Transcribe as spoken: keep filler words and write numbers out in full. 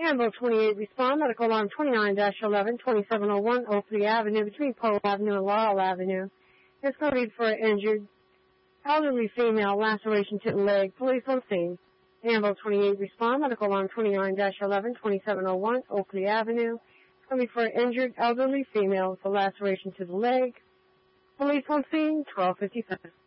Annabelle twenty-eight, respond. Medical alarm twenty-nine dash eleven, twenty-seven oh one Oakley Avenue, between Pole Avenue and Laurel Avenue. It's going to be for an injured elderly female, laceration to the leg. Police on scene. Annabelle twenty-eight, respond. Medical alarm twenty-nine dash eleven, twenty-seven oh one Oakley Avenue. It's going to be for an injured elderly female with a laceration to the leg. Police on scene, twelve fifty-five.